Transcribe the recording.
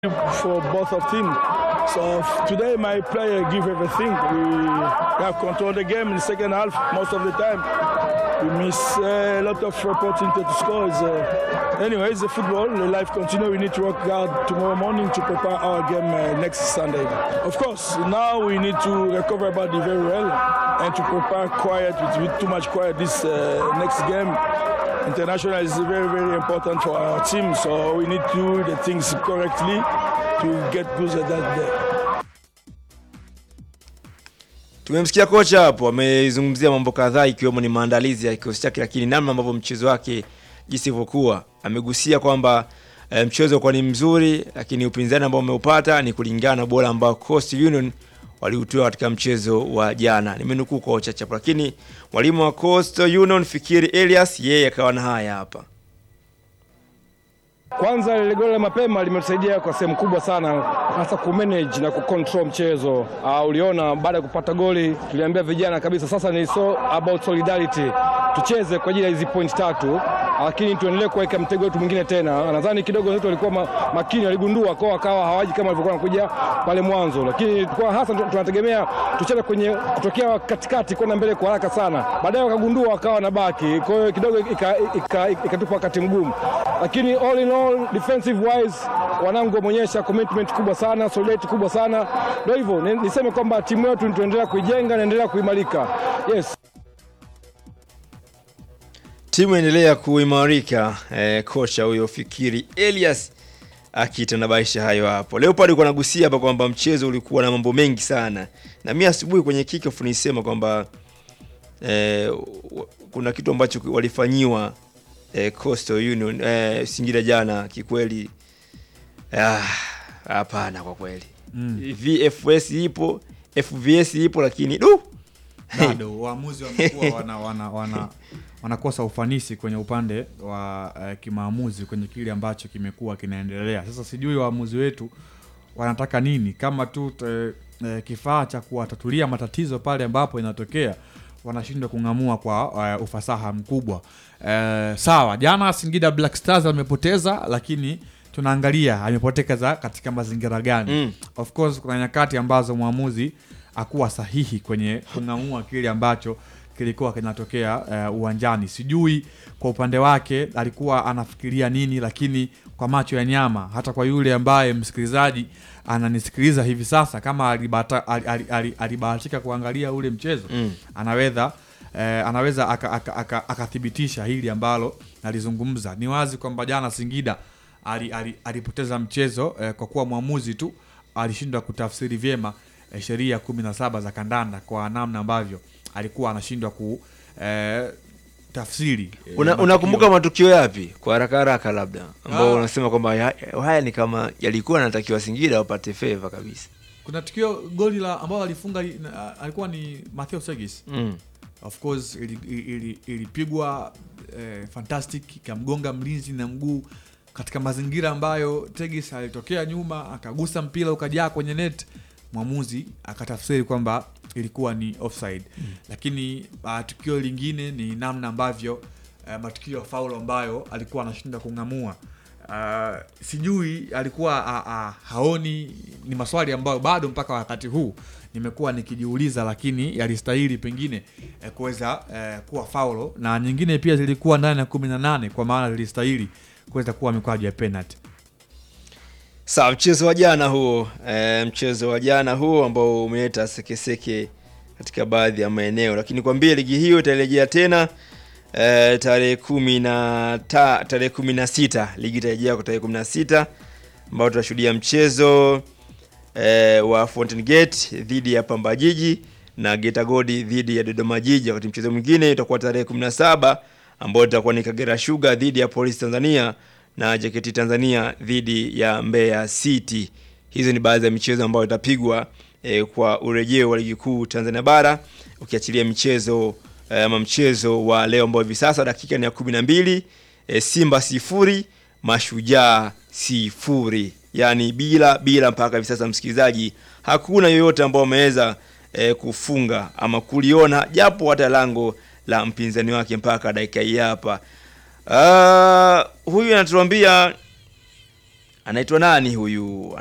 for both of teams. So today my player give everything. We have control the game in the second half most of the time. We miss a lot of opportunity to score. Anyway, it's a football. The life continues. We need to work hard tomorrow morning to prepare our game next Sunday. Of course, now we need to recover our body very well and to prepare quiet with too much quiet this next game. International is very, very important for our team, so we need to do the things correctly to get good at that day. Tumemsikia kocha hapo amezungumzia mambo kadhaa ikiwemo ni maandalizi ya kikosi chake, lakini namna ambavyo mchezo wake jinsi ilivyokuwa. Amegusia kwamba mchezo kwa ni mzuri, lakini upinzani ambao umeupata ni kulingana na bora ambao Coastal Union waliutoa katika mchezo wa jana. Nimenukuu kwa uchache hapo, lakini mwalimu wa Coastal Union Fikiri Elias yeye akawa na haya hapa. Kwanza ile goli la mapema limetusaidia kwa sehemu kubwa sana, hasa ku-manage na ku-control mchezo. Uliona baada ya kupata goli tuliambia vijana kabisa sasa ni about solidarity. Tucheze kwa ajili ya hizi point tatu, lakini tuendelee kuweka mtego wetu mwingine tena. Nadhani kidogo wetu walikuwa makini, waligundua kwa akawa hawaji kama walivyokuwa wanakuja pale mwanzo, lakini kwa hasa tunategemea tucheze kwenye kutokea katikati kwenda mbele kwa haraka sana. Baadaye wakagundua wakawa na baki, kwa hiyo kidogo ikatupa wakati mgumu. Lakini all in all defensive wise wanangu wameonyesha commitment kubwa sana, solidarity kubwa sana. Ndio hivyo niseme kwamba timu yetu tunaendelea kuijenga na endelea kuimarika. Yes. Timu endelea kuimarika, kocha huyo Fikiri Elias akitanabaisha hayo hapo. Leo pale alikuwa anagusia hapa kwamba mchezo ulikuwa na mambo mengi sana. Na mimi asubuhi kwenye kick-off nilisema kwamba kuna kitu ambacho walifanyiwa Coastal Union Singida jana kikweli. Hapana kwa kweli. VFS ipo, FVS ipo, lakini bado waamuzi wamekuwa wanakosa ufanisi kwenye upande wa kimaamuzi kwenye kile ambacho kimekuwa kinaendelea. Sasa sijui waamuzi wetu wanataka nini, kama tu kifaa cha kuwatatulia matatizo pale ambapo inatokea wanashindwa kungamua kwa ufasaha mkubwa. Sawa, jana Singida Black Stars amepoteza, lakini tunaangalia amepoteza katika mazingira gani. Of course kuna nyakati ambazo muamuzi hakuwa sahihi kwenye kungamua kile ambacho kilikuwa kinatokea uwanjani. Sijui kwa upande wake alikuwa anafikiria nini, lakini kwa macho ya nyama, hata kwa yule ambaye msikilizaji ananisikiliza hivi sasa, kama alibahatika kuangalia ule mchezo, anaweza akathibitisha hili ambalo nalizungumza. Ni wazi kwamba jana Singida alipoteza mchezo kwa kuwa muamuzi tu alishindwa kutafsiri vyema sheria 17 za kandanda kwa namna ambavyo alikuwa anashindwa tafsiri. Unakumbuka matukio yapi kwa haraka labda ambao unasema kwamba haya ni kama yalikuwa yanatakiwa Singida wapate favor kabisa? Kuna tukio goli la ambao alifunga alikuwa ni Matteo Segis. Of course ilipigwa fantastic, kamgonga mlinzi na mguu katika mazingira ambayo Tegis alitokea nyuma akagusa mpira ukajaa kwenye net. Mwamuzi akatafsiri kwamba ilikuwa ni offside. Lakini tukio lingine ni namna ambavyo matukio ya foul ambayo alikuwa anashinda kungamua. Sijui alikuwa haoni. Ni maswali ambayo bado mpaka wakati huu nimekuwa nikijiuliza, lakini yalistahili pengine kuweza kuwa foul, na nyingine pia zilikuwa ndani ya 18 kwa maana zilistahili kuweza kuwa mikwaju ya penalty. Sawa, mchezo wa jana huo ambao umeleta sekeseke katika baadhi ya maeneo, lakini kwambie ligi hiyo itarejea tena tarehe 16. Ligi itarejea kwa tarehe 16 ambao tutashuhudia mchezo wa Fountain Gate dhidi ya Pamba Jiji na Geita Gold dhidi ya Dodoma Jiji. Wakati mchezo mwingine utakuwa tarehe 17 ambao utakuwa ni Kagera Sugar dhidi ya Police Tanzania na JKT Tanzania dhidi ya Mbeya City. Hizo ni baadhi ya michezo ambayo itapigwa kwa urejeo wa ligi kuu Tanzania bara, ukiachilia mchezo wa leo ambao hivi sasa dakika ni ya 12, Simba 0 Mashujaa 0. Yani bila mpaka hivi sasa msikilizaji, hakuna yoyote ambao ameweza kufunga ama kuliona japo hata lango la mpinzani wake mpaka dakika hii hapa. Huyu anatuambia Anaitwa nani huyu?